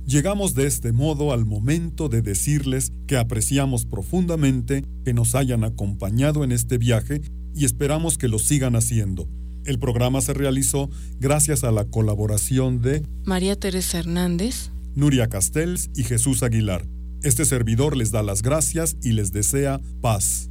Llegamos de este modo al momento de decirles que apreciamos profundamente que nos hayan acompañado en este viaje y esperamos que lo sigan haciendo. El programa se realizó gracias a la colaboración de María Teresa Hernández, Nuria Castells y Jesús Aguilar. Este servidor les da las gracias y les desea paz.